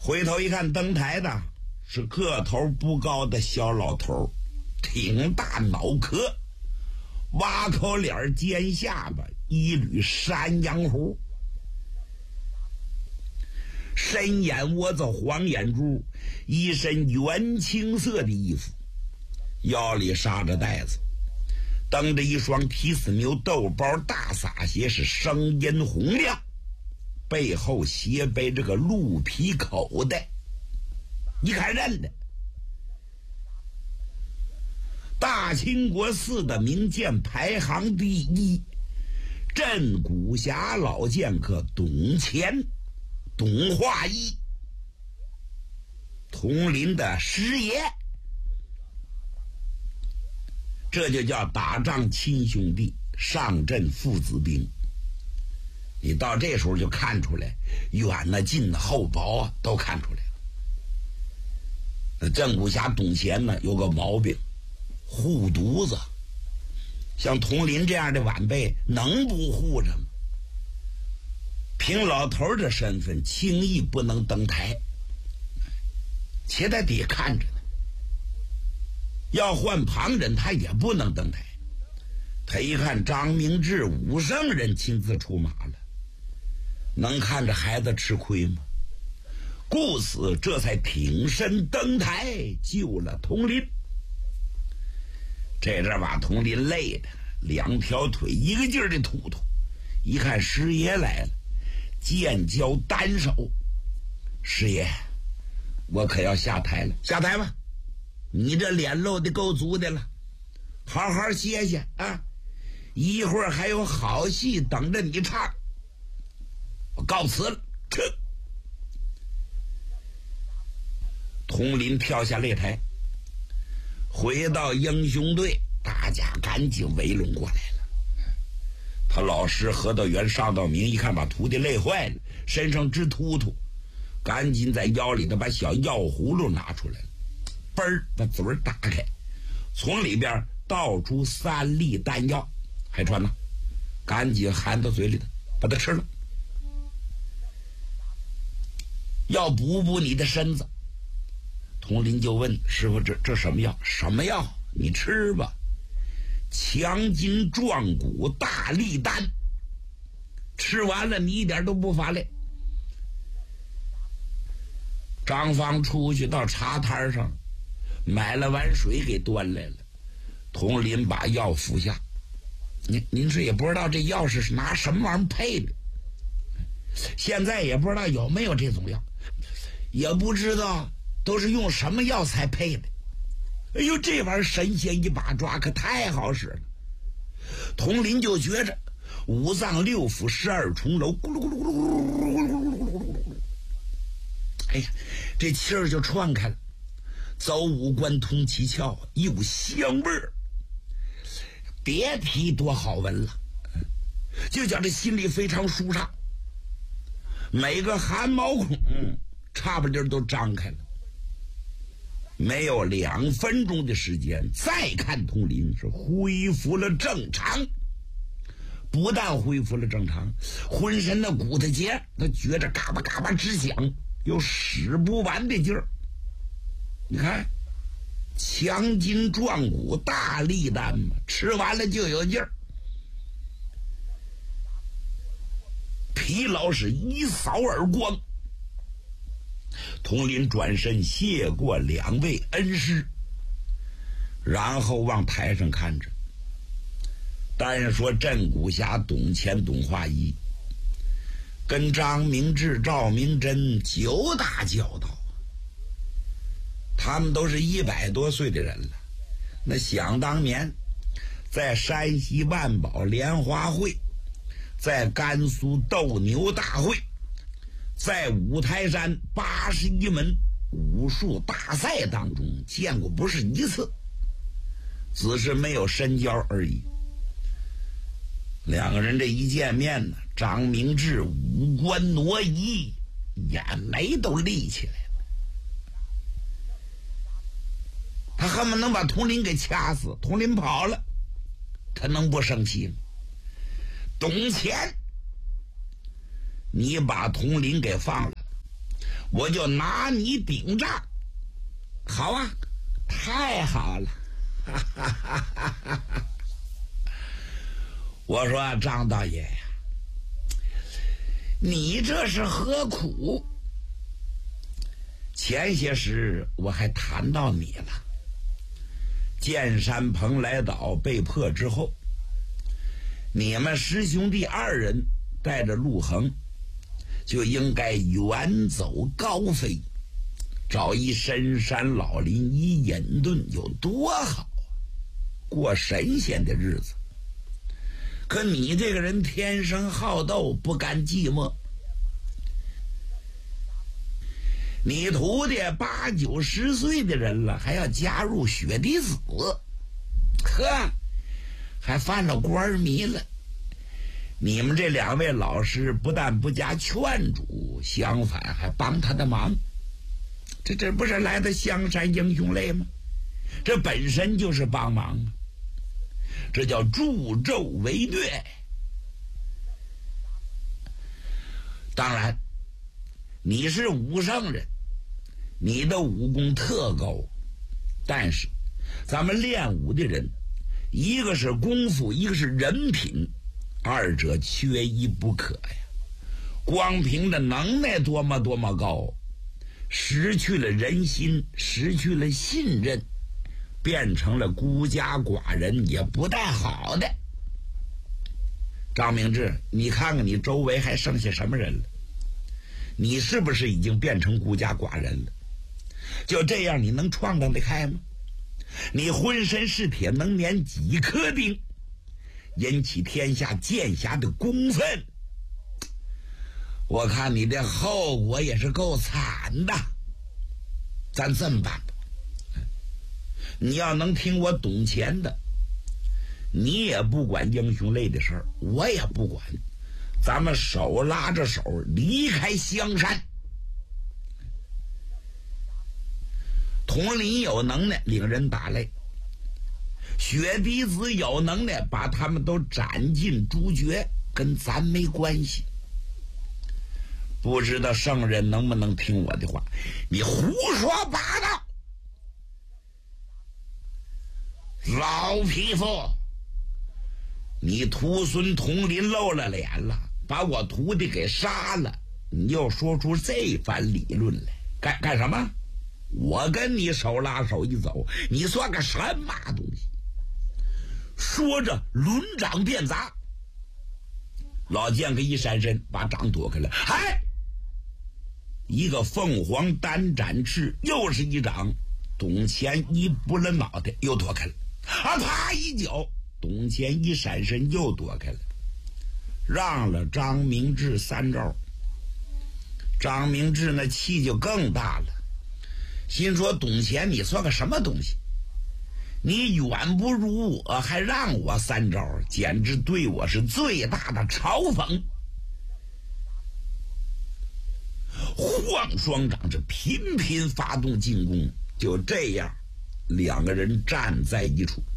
回头一看，登台的是个头不高的小老头，挺大脑壳，挖口脸，尖下巴，一缕山羊胡，深眼窝子，黄眼珠，一身原青色的衣服，腰里扎着带子，蹬着一双皮斯牛豆包大撒鞋，是声音洪亮，背后斜背着个鹿皮口袋，一看认的，大清国寺的名剑排行第一，镇古峡老剑客董乾，董化一，统领的师爷。这就叫打仗亲兄弟，上阵父子兵。你到这时候就看出来，远的近的厚薄啊都看出来了。镇古峡董乾呢有个毛病，护犊子，像佟林这样的晚辈能不护着吗？凭老头的身份轻易不能登台，且在底下看着呢。要换旁人他也不能登台。他一看张明志武圣人亲自出马了，能看着孩子吃亏吗？故此这才挺身登台救了佟林。这阵把佟林累的两条腿一个劲儿的突突，一看师爷来了，剑交单手，师爷我可要下台了。下台吧，你这脸露的够足的了，好好歇歇啊，一会儿还有好戏等着你唱，我告辞了。佟林跳下擂台，回到英雄队，大家赶紧围拢过来了。他老师何道元、邵道明一看把徒弟累坏了，身上直突突，赶紧在腰里头把小药葫芦拿出来了，嘣儿把嘴儿打开，从里边倒出3粒丹药，还传呢，赶紧含到嘴里头把它吃了，要补补你的身子。佟林就问师傅，这什么药？什么药？你吃吧。强筋壮骨大力丹，吃完了你一点都不乏累。张芳出去到茶摊上买了碗水给端来了，佟林把药服下。您这也不知道这药是拿什么玩意儿配的，现在也不知道有没有这种药，也不知道都是用什么药材配的。哎呦，这玩意儿神仙一把抓，可太好使了。佟林就觉着五脏六腑12重楼，咕噜咕噜咕噜咕噜咕噜咕噜咕噜，哎呀，这气儿就串开了，走五官通七窍，一股香味儿，别提多好闻了，就觉得心里非常舒畅，每个汗毛孔差不多都张开了。没有2分钟的时间，再看佟林是恢复了正常，不但恢复了正常，浑身的骨头节他觉着嘎巴嘎巴直响，有使不完的劲儿。你看，强筋壮骨大力丹嘛，吃完了就有劲儿，疲劳是一扫而光。佟林转身谢过2位恩师，然后往台上看着。单说镇古峡董乾、董化一跟张明志、赵明真9打交道，他们都是100多岁的人了。那想当年在山西万宝莲花会，在甘肃斗牛大会，在五台山81门武术大赛当中见过不是一次，只是没有深交而已。2个人这一见面呢，张明志五官挪移，眼眉都立起来了，他恨不能把佟林给掐死。佟林跑了，他能不生气吗？董乾，你把佟林给放了， 我就拿你顶账。好啊，太好了。我说张大爷呀，你这是何苦？前些时我还谈到你了，剑山蓬莱岛被破之后，你们师兄弟二人带着陆衡就应该远走高飞，找一深山老林一隐遁，有多好啊，过神仙的日子。可你这个人天生好斗，不甘寂寞，你徒弟8、9、10岁的人了，还要加入雪滴子，呵，还犯了官迷了。你们这2位老师不但不加劝阻，相反还帮他的忙，这不是来的香山英雄泪吗？这本身就是帮忙啊，这叫助纣为虐。当然你是武圣人，你的武功特高，但是咱们练武的人，一个是功夫，一个是人品，二者缺一不可呀。光凭着能耐多么高，失去了人心，失去了信任，变成了孤家寡人，也不太好的。张明志，你看看你周围还剩下什么人了？你是不是已经变成孤家寡人了？就这样你能创造得开吗？你浑身是铁，能碾几颗钉，引起天下剑侠的公愤，我看你这后果也是够惨的。咱这么办吧，你要能听我董钱的，你也不管英雄类的事儿，我也不管，咱们手拉着手离开香山。佟林有能耐领人打擂，雪滴子有能耐把他们都斩尽诛绝，跟咱没关系。不知道圣人能不能听我的话？你胡说八道！老匹夫，你徒孙佟林露了脸了，把我徒弟给杀了，你又说出这番理论来，干什么？我跟你手拉手一走，你算个什么东西？说着抡掌便砸，老剑客一闪身，把掌躲开了。嗨，一个凤凰单展翅，又是一掌，董乾一拨了脑袋，又躲开了。啪一脚，董乾一闪身，又躲开了，让了张明志3招。张明志那气就更大了，心说董乾你算个什么东西？你远不如我，还让我3招，简直对我是最大的嘲讽。晃双掌这频频发动进攻，就这样2个人站在一处。